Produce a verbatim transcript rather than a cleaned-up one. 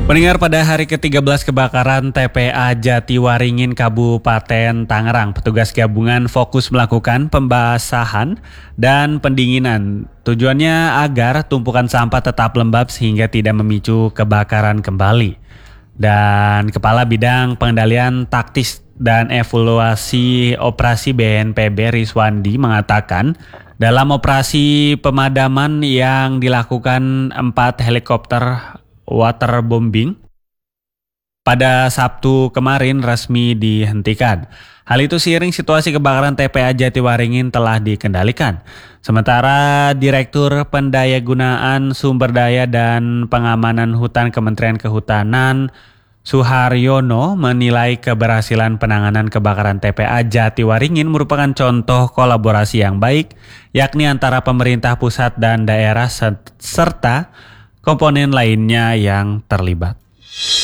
Pendengar, pada hari ketiga belas kebakaran T P A Jatiwaringin Kabupaten Tangerang, petugas gabungan fokus melakukan pembasahan dan pendinginan. Tujuannya agar tumpukan sampah tetap lembab sehingga tidak memicu kebakaran kembali. Dan Kepala Bidang Pengendalian Taktis dan Evaluasi Operasi B N P B Rizwandi mengatakan, dalam operasi pemadaman yang dilakukan empat helikopter waterbombing pada Sabtu kemarin resmi dihentikan. Hal itu seiring situasi kebakaran T P A Jatiwaringin telah dikendalikan. Sementara Direktur Pendayagunaan Sumber Daya dan Pengamanan Hutan Kementerian Kehutanan Suharyono menilai keberhasilan penanganan kebakaran T P A Jatiwaringin merupakan contoh kolaborasi yang baik, yakni antara pemerintah pusat dan daerah serta komponen lainnya yang terlibat.